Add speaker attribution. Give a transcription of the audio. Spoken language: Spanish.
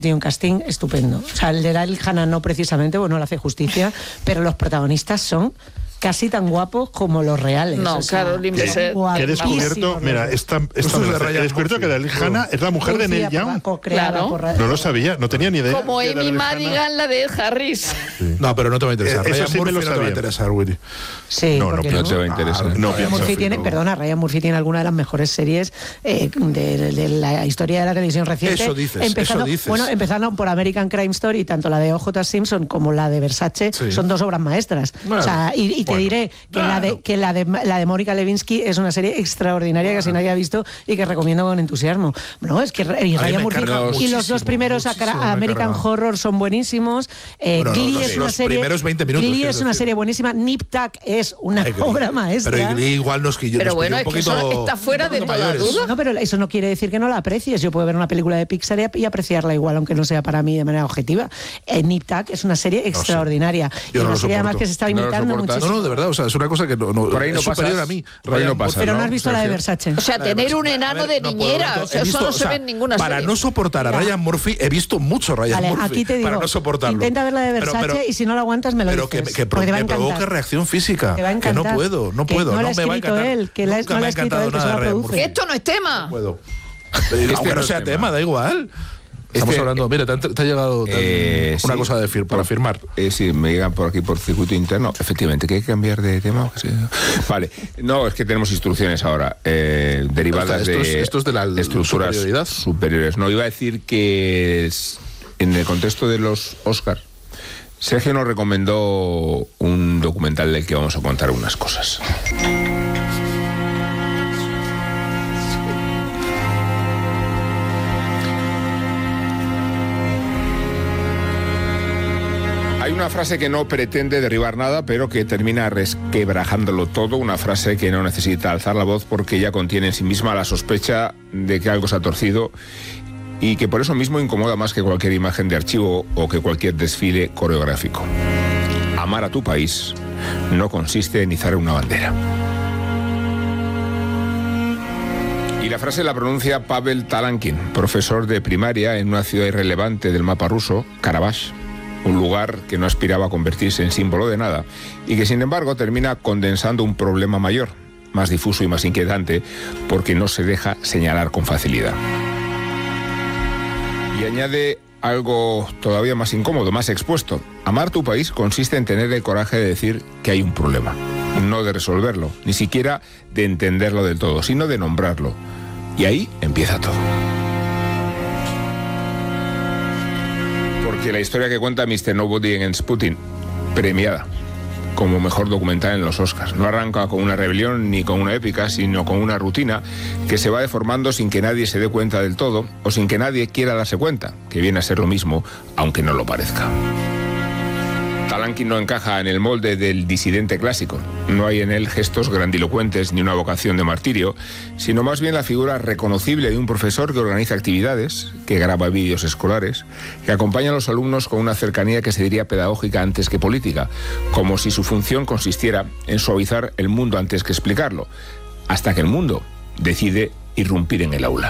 Speaker 1: Tiene un casting estupendo. O sea, el de Daryl Hannah no precisamente, bueno, le hace justicia, pero los protagonistas son casi tan guapos como los reales.
Speaker 2: No,
Speaker 1: o sea,
Speaker 2: Caroline Besset.
Speaker 3: Que he descubierto, mira, he descubierto que Daryl Hannah es la mujer de Neil Young.
Speaker 2: Claro.
Speaker 3: No lo sabía, no tenía ni idea.
Speaker 2: Como Amy Madigan, la de Ed Harris.
Speaker 4: Sí. No, pero no te va a interesar.
Speaker 3: Eso
Speaker 4: Ryan
Speaker 3: sí
Speaker 4: Murphy
Speaker 3: me lo
Speaker 4: no te va a
Speaker 3: sabía.
Speaker 4: interesar, Willy.
Speaker 1: Sí,
Speaker 3: no te
Speaker 5: va a interesar.
Speaker 1: Ryan Murphy tiene, perdona, Ryan Murphy tiene alguna de las mejores series de la historia de la televisión reciente.
Speaker 4: Eso dices,
Speaker 1: empezando,
Speaker 4: eso dices.
Speaker 1: Bueno, empezando por American Crime Story, tanto la de O.J. Simpson como la de Versace, son dos obras maestras.
Speaker 4: Bueno,
Speaker 1: o sea, y te diré que la de Mónica Lewinsky es una serie extraordinaria que casi nadie ha visto y que recomiendo con entusiasmo. No, es que Ryan Murphy y los dos primeros American Horror son buenísimos. Glee es una serie.
Speaker 4: Primeros 20 minutos.
Speaker 1: Glee es una serie buenísima. Nip Tuck es una obra maestra.
Speaker 4: Pero Glee igual nos quilló.
Speaker 2: Pero bueno, es que eso está fuera de toda duda.
Speaker 1: No, pero eso no quiere decir que no la aprecies. Yo puedo ver una película de Pixar y apreciarla igual, aunque no sea para mí de manera objetiva. Nip Tuck es una serie extraordinaria. Y una serie además que se está imitando muchísimo.
Speaker 4: No, de verdad, o sea, es una cosa que por ahí no pasa. A mí.
Speaker 5: No pasa,
Speaker 1: pero no has visto la de Versace.
Speaker 2: O sea, tener un enano de niñera. Eso no se ve en ninguna serie.
Speaker 4: Para no soportar a Ryan Murphy, he visto mucho Ryan Murphy.
Speaker 1: Aquí te digo,
Speaker 4: para no soportarlo.
Speaker 1: Intenta ver la de Versace y si no la aguantas me lo dices.
Speaker 4: Pero que provoque reacción física.
Speaker 1: Te va a encantar.
Speaker 4: Que no puedo.
Speaker 1: No me va a encantar. Él, que
Speaker 4: nunca me ha encantado nada de Ryan Murphy.
Speaker 2: Que esto no es tema.
Speaker 4: No puedo. Aunque no sea tema, da igual. Estamos hablando, mira, te ha llegado una cosa para firmar.
Speaker 5: Sí, me llegan por aquí por circuito interno. Efectivamente, que hay que cambiar de tema. Sí. Vale, no, es que tenemos instrucciones ahora derivadas
Speaker 4: esto es de la
Speaker 5: estructuras superiores. No, iba a decir que en el contexto de los Oscar, Sergio nos recomendó un documental del que vamos a contar unas cosas. Hay una frase que no pretende derribar nada, pero que termina resquebrajándolo todo. Una frase que no necesita alzar la voz porque ya contiene en sí misma la sospecha de que algo se ha torcido y que por eso mismo incomoda más que cualquier imagen de archivo o que cualquier desfile coreográfico. Amar a tu país no consiste en izar una bandera. Y la frase la pronuncia Pavel Talankin, profesor de primaria en una ciudad irrelevante del mapa ruso, Karabaj. Un lugar que no aspiraba a convertirse en símbolo de nada y que sin embargo termina condensando un problema mayor, más difuso y más inquietante, porque no se deja señalar con facilidad. Y añade algo todavía más incómodo, más expuesto. Amar tu país consiste en tener el coraje de decir que hay un problema, no de resolverlo, ni siquiera de entenderlo del todo, sino de nombrarlo. Y ahí empieza todo. Porque la historia que cuenta Mr. Nobody Against Putin, premiada como mejor documental en los Oscars, no arranca con una rebelión ni con una épica, sino con una rutina que se va deformando sin que nadie se dé cuenta del todo o sin que nadie quiera darse cuenta, que viene a ser lo mismo, aunque no lo parezca. Talankin no encaja en el molde del disidente clásico. No hay en él gestos grandilocuentes ni una vocación de martirio, sino más bien la figura reconocible de un profesor que organiza actividades, que graba vídeos escolares, que acompaña a los alumnos con una cercanía que se diría pedagógica antes que política, como si su función consistiera en suavizar el mundo antes que explicarlo, hasta que el mundo decide irrumpir en el aula.